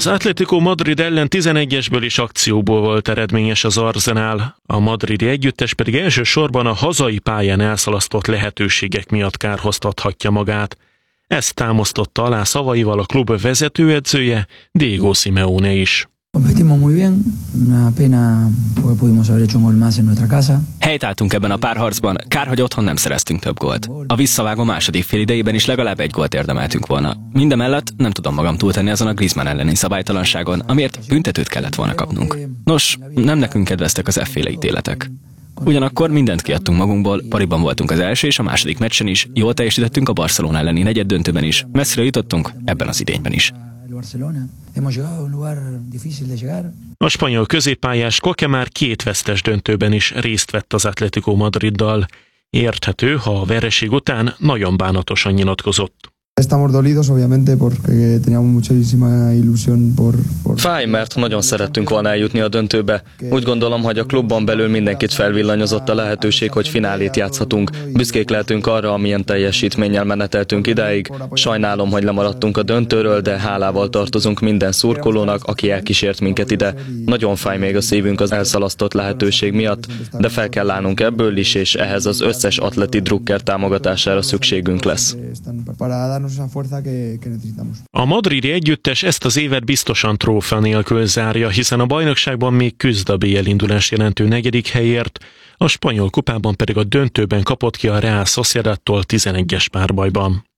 Az Atlético Madrid ellen 11-esből is akcióból volt eredményes az Arsenal, a madridi együttes pedig elsősorban a hazai pályán elszalasztott lehetőségek miatt kárhoztathatja magát. Ezt támasztotta alá szavaival a klub vezetőedzője, Diego Simeone is. Helytálltunk ebben a párharcban, kár, hogy otthon nem szereztünk több gólt. A visszavágó második fél idejében is legalább egy gólt érdemeltünk volna. Mindemellett nem tudom magam túltenni azon a Griezmann elleni szabálytalanságon, amiért büntetőt kellett volna kapnunk. Nos, nem nekünk kedveztek az efféle ítéletek. Ugyanakkor mindent kiadtunk magunkból, pariban voltunk az első és a második meccsen is, jól teljesítettünk a Barcelona elleni negyeddöntőben is, messzire jutottunk ebben az idényben is. A spanyol középpályás Koke már 2 vesztes döntőben is részt vett az Atlético Madriddal. Érthető, ha a vereség után nagyon bánatosan nyilatkozott. Fáj, mert nagyon szerettünk volna eljutni a döntőbe. Úgy gondolom, hogy a klubban belül mindenkit felvillanyozott a lehetőség, hogy finálét játszhatunk. Büszkék lehetünk arra, amilyen teljesítménnyel meneteltünk idáig. Sajnálom, hogy lemaradtunk a döntőről, de hálával tartozunk minden szurkolónak, aki elkísért minket ide. Nagyon fáj még a szívünk az elszalasztott lehetőség miatt, de fel kell állnunk ebből is, és ehhez az összes atleti drukker támogatására szükségünk lesz. A madridi együttes ezt az évet biztosan trófea nélkül zárja, hiszen a bajnokságban még küzd a BL indulás jelentő 4. helyért, a spanyol kupában pedig a döntőben kapott ki a Real Sociedadtól 11-es párbajban.